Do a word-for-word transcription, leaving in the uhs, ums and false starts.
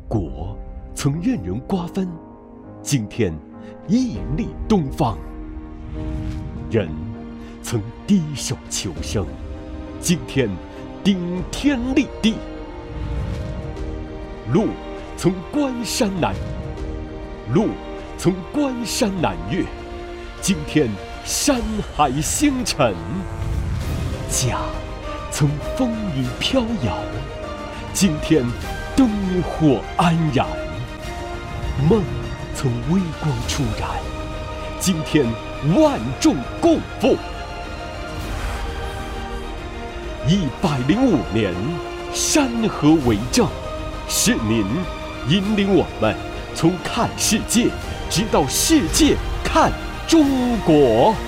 国曾任人瓜分，今天屹立东方；人曾低手求生，今天顶天立地；鹿曾关山难，鹿曾关山难越，今天山海星辰；家曾风雨飘摇，今天灯火安然；梦曾微光初燃，今天万众共赴。一百零五年，山河为证，是您引领我们从看世界，直到世界看中国。